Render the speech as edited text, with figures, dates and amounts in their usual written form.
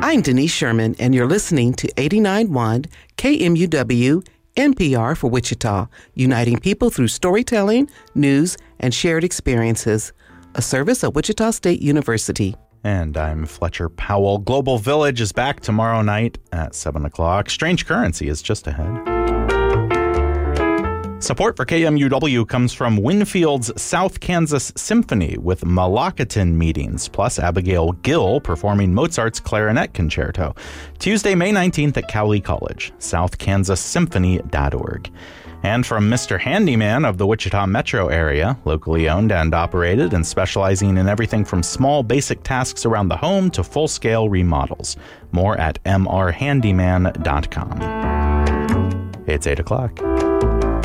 I'm Denise Sherman, and you're listening to 89.1 KMUW NPR for Wichita, uniting people through storytelling, news, and shared experiences. A service of Wichita State University. And I'm Fletcher Powell. Global Village is back tomorrow night at 7 o'clock. Strange Currency is just ahead. Support for KMUW comes from Winfield's South Kansas Symphony with Malakaton meetings, plus Abigail Gill performing Mozart's Clarinet Concerto. Tuesday, May 19th at Cowley College, southkansassymphony.org. And from Mr. Handyman of the Wichita metro area, locally owned and operated and specializing in everything from small basic tasks around the home to full-scale remodels. More at mrhandyman.com. It's 8 o'clock.